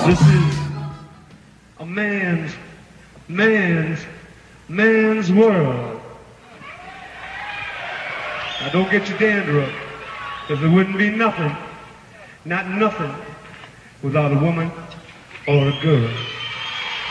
This is a man's world. Now don't get your dander up, because it wouldn't be nothing, not nothing, without a woman or a girl.